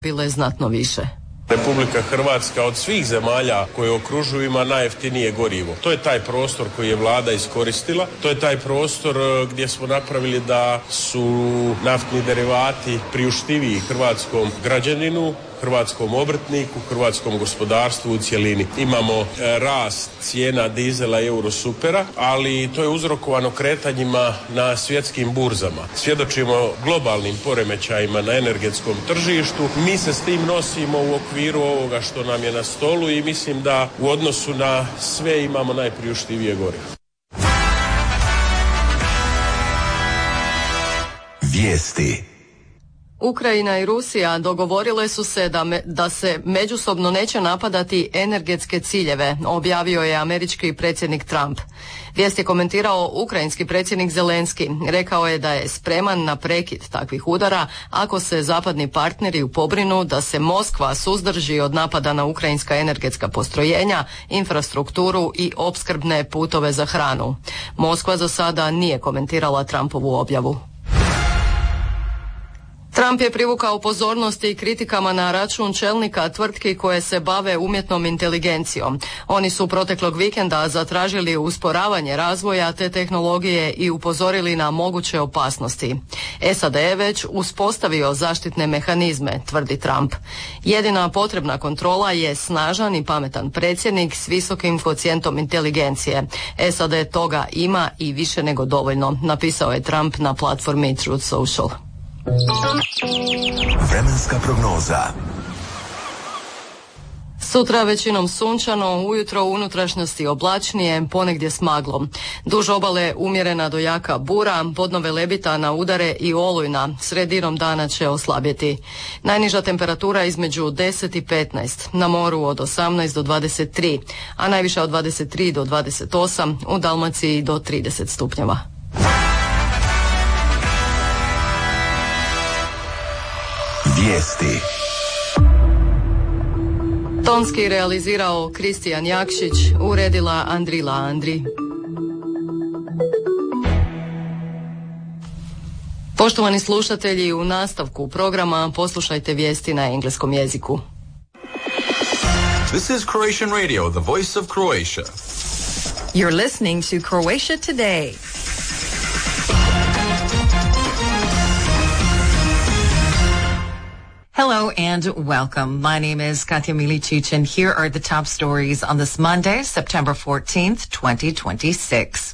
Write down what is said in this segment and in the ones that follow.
bile znatno više. Republika Hrvatska od svih zemalja koje okružuju ima najjeftinije gorivo. To je taj prostor koji je vlada iskoristila. To je taj prostor gdje smo napravili da su naftni derivati priuštiviji hrvatskom građaninu, hrvatskom obrtniku, hrvatskom gospodarstvu u cjelini. Imamo rast cijena dizela i eurosupera, ali to je uzrokovano kretanjima na svjetskim burzama. Svjedočimo globalnim poremećajima na energetskom tržištu. Mi se s tim nosimo u okviru ovoga što nam je na stolu i mislim da u odnosu na sve imamo najpriuštivije gorivo. Vijesti. Ukrajina i Rusija dogovorile su se da se međusobno neće napadati energetske ciljeve, objavio je američki predsjednik Trump. Vijest je komentirao ukrajinski predsjednik Zelenski. Rekao je da je spreman na prekid takvih udara ako se zapadni partneri pobrinu da se Moskva suzdrži od napada na ukrajinska energetska postrojenja, infrastrukturu i opskrbne putove za hranu. Moskva za sada nije komentirala Trumpovu objavu. Trump je privukao pozornost i kritikama na račun čelnika tvrtki koje se bave umjetnom inteligencijom. Oni su proteklog vikenda zatražili usporavanje razvoja te tehnologije i upozorili na moguće opasnosti. SAD je već uspostavio zaštitne mehanizme, tvrdi Trump. Jedina potrebna kontrola je snažan i pametan predsjednik s visokim kvocijentom inteligencije. SAD toga ima i više nego dovoljno, napisao je Trump na platformi Truth Social. Vremenska prognoza. Sutra većinom sunčano, ujutro u unutrašnjosti oblačnije, ponegdje s maglom. Duž obale umjerena do jaka bura, podnove Lebita na udare i olujna, sredinom dana će oslabjeti. Najniža temperatura između 10 i 15, na moru od 18 do 23, a najviša od 23 do 28, u Dalmaciji do 30 stupnjeva. Vijesti. Tonski realizirao Kristijan Jakšić, uredila Andrila Andri. Poštovani slušatelji, u nastavku programa poslušajte vijesti na engleskom jeziku. This is Croatian Radio, the voice of Croatia. You're listening to Croatia Today. Hello and welcome. My name is Katja Milicic and here are the top stories on this Monday, September 14th, 2026.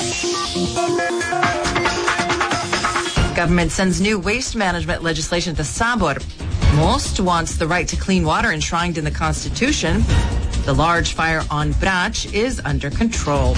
Government sends new waste management legislation to Sabor. Most wants the right to clean water enshrined in the Constitution. The large fire on Brač is under control.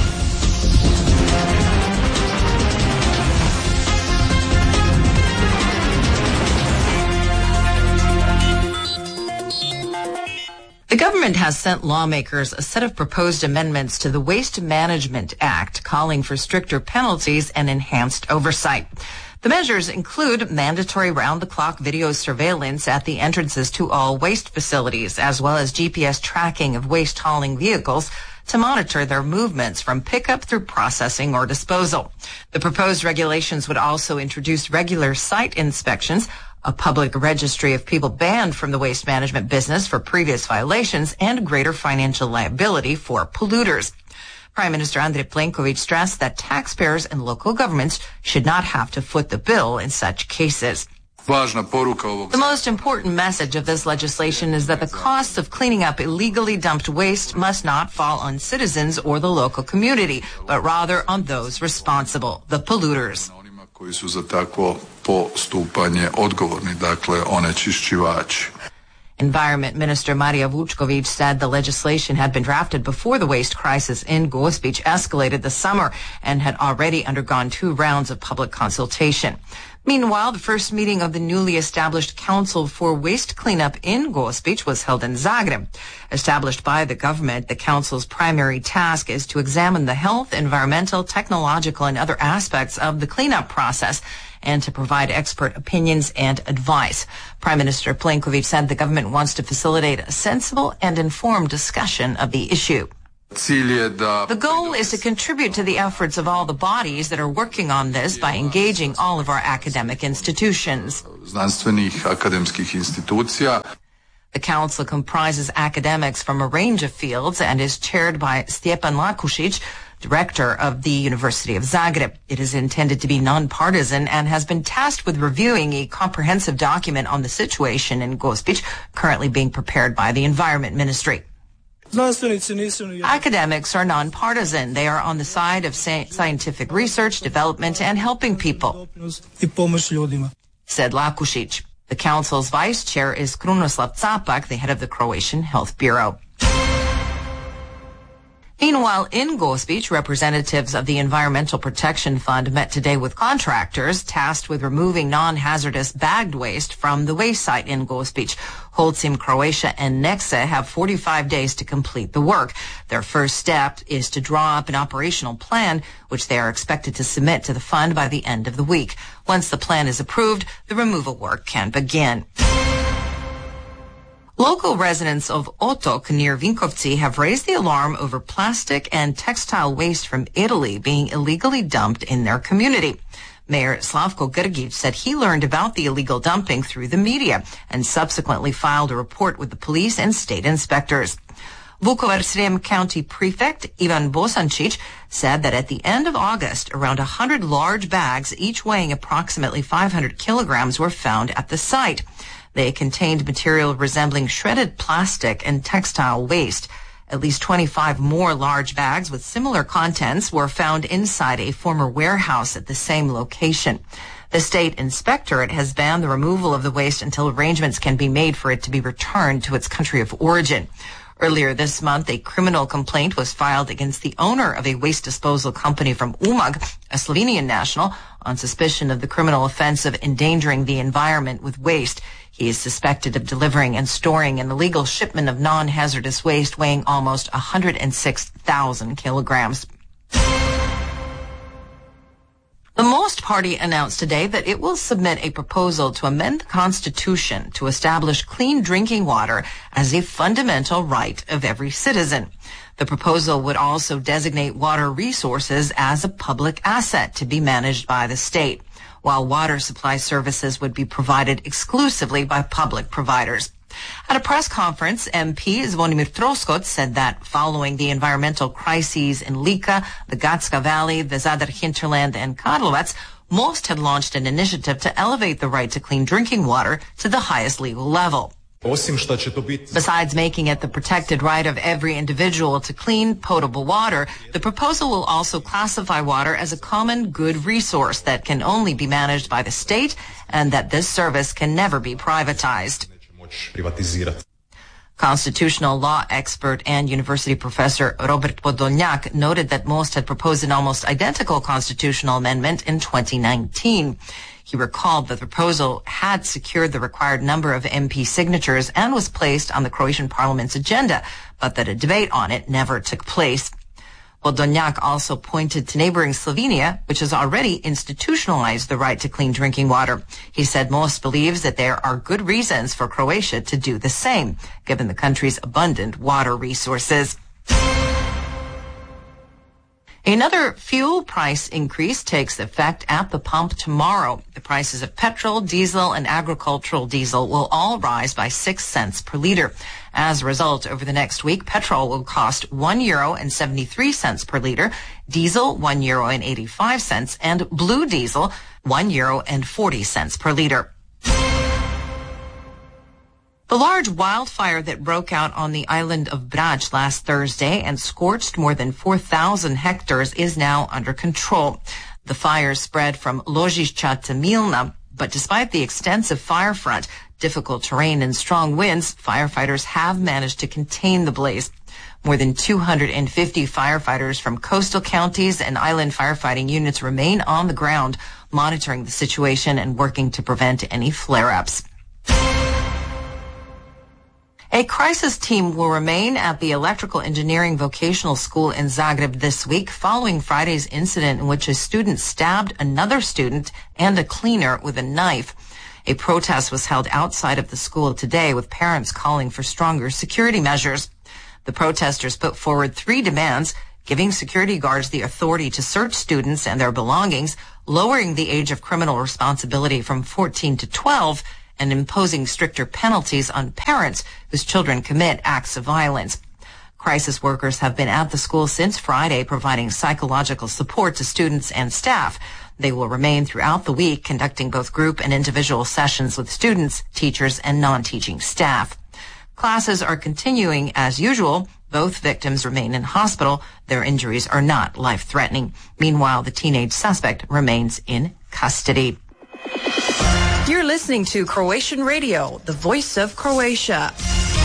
The government has sent lawmakers a set of proposed amendments to the Waste Management Act, calling for stricter penalties and enhanced oversight. The measures include mandatory round-the-clock video surveillance at the entrances to all waste facilities, as well as GPS tracking of waste hauling vehicles to monitor their movements from pickup through processing or disposal. The proposed regulations would also introduce regular site inspections, a public registry of people banned from the waste management business for previous violations, and greater financial liability for polluters. Prime Minister Andrej Plenković stressed that taxpayers and local governments should not have to foot the bill in such cases. The most important message of this legislation is that the costs of cleaning up illegally dumped waste must not fall on citizens or the local community, but rather on those responsible, the polluters. Koji su za takvo postupanje odgovorni, dakle onečišćivači. Environment Minister Marija Vučković said the legislation had been drafted before the waste crisis in Gospić escalated this summer and had already undergone 2 rounds of public consultation. Meanwhile, the first meeting of the newly established Council for Waste Cleanup in Gospić was held in Zagreb. Established by the government, the council's primary task is to examine the health, environmental, technological, and other aspects of the cleanup process and to provide expert opinions and advice. Prime Minister Plenković said the government wants to facilitate a sensible and informed discussion of the issue. The goal is to contribute to the efforts of all the bodies that are working on this by engaging all of our academic institutions. The council comprises academics from a range of fields and is chaired by Stjepan Lakušić, director of the University of Zagreb. It is intended to be non-partisan and has been tasked with reviewing a comprehensive document on the situation in Gospić, currently being prepared by the Environment Ministry. Academics are non-partisan. They are on the side of scientific research, development, and helping people, said Lakušić. The council's vice chair is Krunoslav Capak, the head of the Croatian Health Bureau. Meanwhile, in Gospić, representatives of the Environmental Protection Fund met today with contractors tasked with removing non-hazardous bagged waste from the waste site in Gospić. Holcim Croatia and Nexe have 45 days to complete the work. Their first step is to draw up an operational plan, which they are expected to submit to the fund by the end of the week. Once the plan is approved, the removal work can begin. Local residents of Otok near Vinkovci have raised the alarm over plastic and textile waste from Italy being illegally dumped in their community. Mayor Slavko Grgić said he learned about the illegal dumping through the media and subsequently filed a report with the police and state inspectors. Vukovar-Srem County Prefect Ivan Bosančić said that at the end of August, around 100 large bags, each weighing approximately 500 kilograms, were found at the site. They contained material resembling shredded plastic and textile waste. At least 25 more large bags with similar contents were found inside a former warehouse at the same location. The state inspectorate has banned the removal of the waste until arrangements can be made for it to be returned to its country of origin. Earlier this month, a criminal complaint was filed against the owner of a waste disposal company from Umag, a Slovenian national, on suspicion of the criminal offense of endangering the environment with waste. He is suspected of delivering and storing an illegal shipment of non-hazardous waste weighing almost 106,000 kilograms. The Most Party announced today that it will submit a proposal to amend the Constitution to establish clean drinking water as a fundamental right of every citizen. The proposal would also designate water resources as a public asset to be managed by the state, while water supply services would be provided exclusively by public providers. At a press conference, MP Zvonimir Troskot said that following the environmental crises in Lika, the Gatska Valley, the Zadar hinterland, and Karlovac, Most had launched an initiative to elevate the right to clean drinking water to the highest legal level. Besides making it the protected right of every individual to clean, potable water, the proposal will also classify water as a common good resource that can only be managed by the state and that this service can never be privatized. Constitutional law expert and university professor Robert Podolnjak noted that Most had proposed an almost identical constitutional amendment in 2019. He recalled that the proposal had secured the required number of MP signatures and was placed on the Croatian parliament's agenda, but that a debate on it never took place. Podolnjak also pointed to neighboring Slovenia, which has already institutionalized the right to clean drinking water. He said Most believes that there are good reasons for Croatia to do the same, given the country's abundant water resources. Another fuel price increase takes effect at the pump tomorrow. The prices of petrol, diesel, and agricultural diesel will all rise by 6 cents per liter. As a result, over the next week, petrol will cost €1.73 per liter, diesel €1.85, and blue diesel €1.40 per liter. The large wildfire that broke out on the island of Brač last Thursday and scorched more than 4,000 hectares is now under control. The fire spread from Ložišća to Milna, but despite the extensive fire front, difficult terrain, and strong winds, firefighters have managed to contain the blaze. More than 250 firefighters from coastal counties and island firefighting units remain on the ground, monitoring the situation and working to prevent any flare-ups. A crisis team will remain at the Electrical Engineering Vocational School in Zagreb this week following Friday's incident in which a student stabbed another student and a cleaner with a knife. A protest was held outside of the school today with parents calling for stronger security measures. The protesters put forward 3 demands, giving security guards the authority to search students and their belongings, lowering the age of criminal responsibility from 14 to 12, and imposing stricter penalties on parents whose children commit acts of violence. Crisis workers have been at the school since Friday, providing psychological support to students and staff. They will remain throughout the week, conducting both group and individual sessions with students, teachers, and non-teaching staff. Classes are continuing as usual. Both victims remain in hospital. Their injuries are not life-threatening. Meanwhile, the teenage suspect remains in custody. You're listening to Croatian Radio, the voice of Croatia.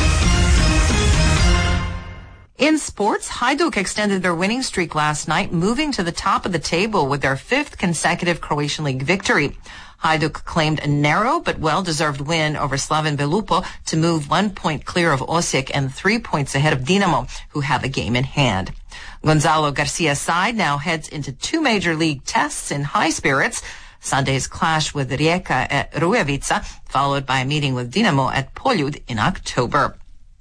In sports, Hajduk extended their winning streak last night, moving to the top of the table with their 5th consecutive Croatian League victory. Hajduk claimed a narrow but well-deserved win over Slaven Belupo to move 1 point clear of Osijek and 3 points ahead of Dinamo, who have a game in hand. Gonzalo Garcia's side now heads into 2 major league tests in high spirits. Sunday's clash with Rijeka at Rujevica, followed by a meeting with Dinamo at Poljud in October.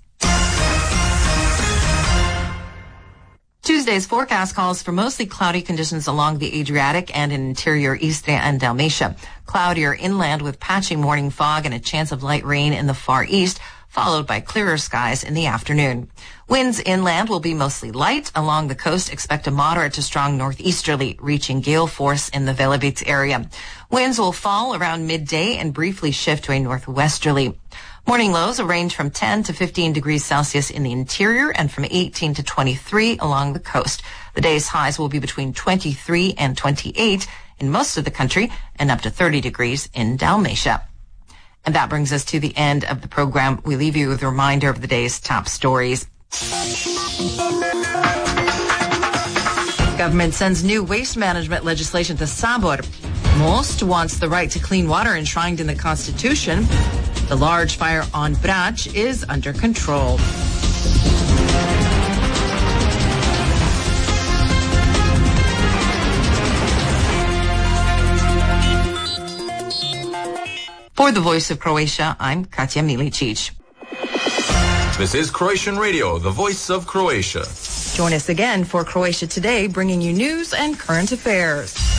Tuesday's forecast calls for mostly cloudy conditions along the Adriatic and in interior Istria and Dalmatia. Cloudier inland with patchy morning fog and a chance of light rain in the far east, followed by clearer skies in the afternoon. Winds inland will be mostly light. Along the coast, expect a moderate to strong northeasterly, reaching gale force in the Velebit area. Winds will fall around midday and briefly shift to a northwesterly. Morning lows will range from 10 to 15 degrees Celsius in the interior and from 18 to 23 along the coast. The day's highs will be between 23 and 28 in most of the country and up to 30 degrees in Dalmatia. And that brings us to the end of the program. We leave you with a reminder of the day's top stories. Government sends new waste management legislation to Sabor. Most wants the right to clean water enshrined in the Constitution. The large fire on Brač is under control. For the Voice of Croatia, I'm Katja Milicic. This is Croatian Radio, the voice of Croatia. Join us again for Croatia Today, bringing you news and current affairs.